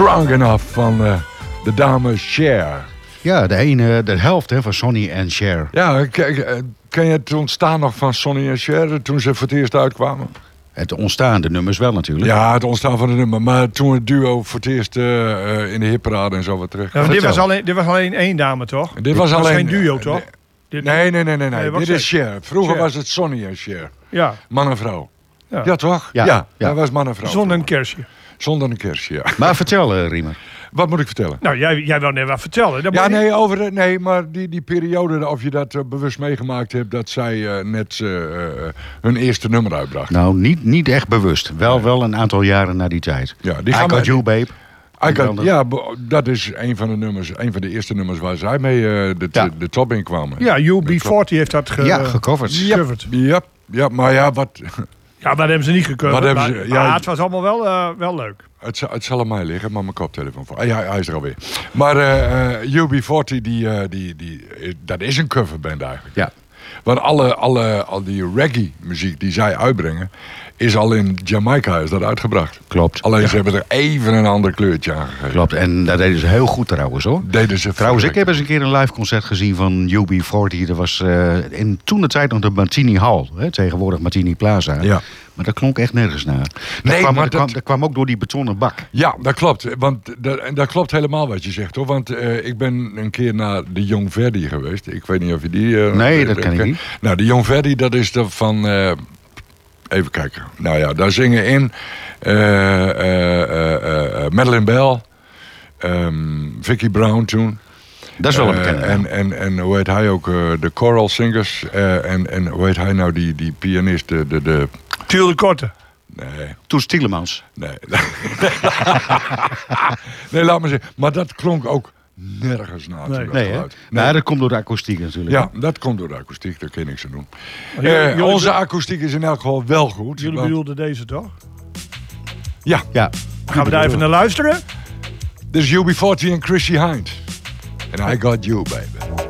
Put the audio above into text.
Strong Enough van de dame Cher. Ja, de helft hè, van Sonny en Cher. Ja, ken je het ontstaan nog van Sonny en Cher toen ze voor het eerst uitkwamen? Het ontstaande nummers wel natuurlijk. Ja, het ontstaan van de nummer. Maar toen het duo voor het eerst in de hitparade en zo wat terug. Ja, dit was alleen één dame, toch? Dit was alleen geen duo, toch? Nee. Dit is Cher. Vroeger Cher. was het Sonny en Cher. Ja. Man en vrouw. Ja. Ja, toch? Ja. Dat was man en vrouw. Zonder een kerstje. Zonder een kerstje, ja. Maar vertel, Riemer. Wat moet ik vertellen? Nou, jij wou net wat vertellen. Dat Ja, moet je- nee, maar die periode, of je dat bewust meegemaakt hebt, dat zij net hun eerste nummer uitbracht. Nou, niet echt bewust. Wel een aantal jaren na die tijd. Ja, I Got You, Babe. Dat is een van de nummers, een van de eerste nummers waar zij mee de top in kwamen. Ja, UB40 heeft dat gecoverd. Ja, maar ja, wat... Ja, maar dat hebben ze niet gecoverd. Wat hebben ze- maar ja, het was allemaal wel leuk. Het zal aan mij liggen, maar mijn koptelefoon voor. Ja, hij is er alweer. Maar UB40, dat is een coverband eigenlijk. Ja. Want al die reggae muziek die zij uitbrengen, is al in Jamaica is dat uitgebracht. Klopt. Alleen ze hebben er even een ander kleurtje aan gegeven. Klopt, en dat deden ze heel goed trouwens hoor. Trouwens, ik heb eens een keer een live concert gezien van UB40. Dat was in toen de tijd nog de Martini Hall. Hè, tegenwoordig Martini Plaza. Ja. Maar dat klonk echt nergens naar. Dat kwam ook door die betonnen bak. Ja, dat klopt. Want dat klopt helemaal wat je zegt hoor. Want ik ben een keer naar de Young Verdi geweest. Ik weet niet of je die... nee, dat ken ik niet. Nou, de Young Verdi, dat is de van... even kijken. Nou ja, daar zingen in Madeleine Bell, Vicky Brown toen. Dat is wel een bekende. En hoe heet hij ook? De choral singers. En hoe heet hij nou, die pianist? De Tiel de Korte. Nee. Toets Tielemans. Nee. Nee, laat maar zeggen. Maar dat klonk ook nergens na. Nee, maar dat komt door de akoestiek natuurlijk. Ja, dat komt door de akoestiek. Daar kan ik niks aan doen. Jullie onze akoestiek is in elk geval wel goed. Jullie bedoelden deze toch? Ja. Gaan we daar even naar luisteren? Dit is UB40 en Chrissy Hind. And I Got You, baby.